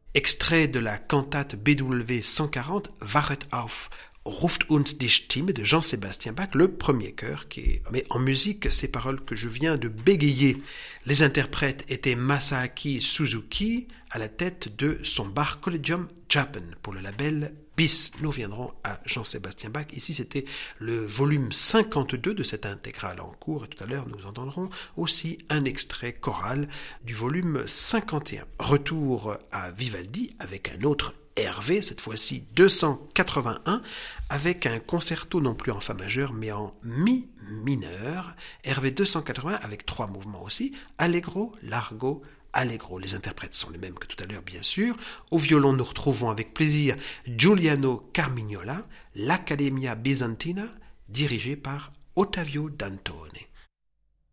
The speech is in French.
Extrait de la cantate BW 140, Wachet auf, ruft uns die Stimme de Jean-Sébastien Bach, le premier chœur mais en musique, ces paroles que je viens de bégayer. Les interprètes étaient Masaaki Suzuki à la tête de son Bach Collegium Japan pour le label BIS. Nous reviendrons à Jean-Sébastien Bach. Ici, c'était le volume 52 de cette intégrale en cours. Et tout à l'heure, nous entendrons aussi un extrait choral du volume 51. Retour à Vivaldi avec un autre Hervé, cette fois-ci 281, avec un concerto non plus en fa majeur, mais en mi mineur. Hervé 280 avec 3 mouvements aussi, Allegro, Largo, Allegro. Les interprètes sont les mêmes que tout à l'heure, bien sûr. Au violon, nous retrouvons avec plaisir Giuliano Carmignola, l'Accademia Bizantina, dirigée par Ottavio Dantone.